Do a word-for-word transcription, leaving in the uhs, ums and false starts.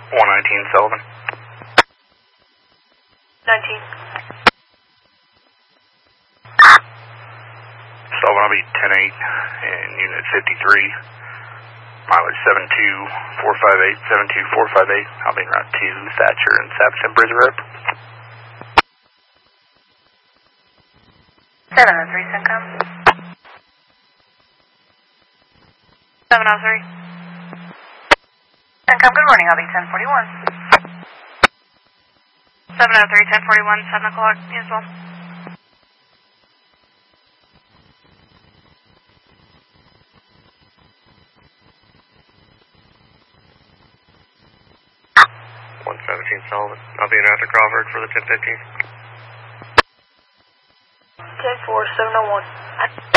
one nineteen Sullivan. nineteen. Sullivan, I'll be ten eight in unit fifty-three. Mileage seven two four five eight, seven two four five eight. I'll be en route to Thatcher and Sappington Bridge Road. seven oh three, Syncom. seven oh three. Syncom, good morning, I'll be ten forty-one. seven oh three, ten forty-one, seven o'clock, me as well. one seventeen Sullivan. I'll be in after Crawford for the ten fifteen. ten four, seven oh one.